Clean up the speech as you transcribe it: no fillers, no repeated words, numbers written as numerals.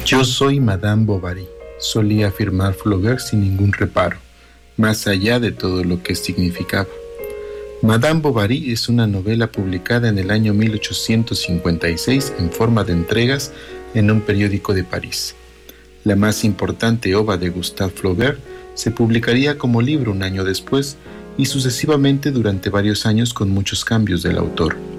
Yo soy Madame Bovary, solía afirmar Flaubert sin ningún reparo, más allá de todo lo que significaba. Madame Bovary es una novela publicada en el año 1856 en forma de entregas en un periódico de París. La más importante obra de Gustave Flaubert se publicaría como libro un año después y sucesivamente durante varios años con muchos cambios del autor.